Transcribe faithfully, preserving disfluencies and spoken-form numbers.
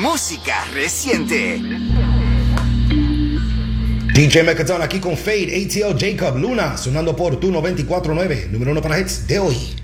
música reciente. D J Mecatón aquí con Fade, A T L Jacob Luna, sonando por tu noventa y cuatro punto nueve, número uno para hits de hoy.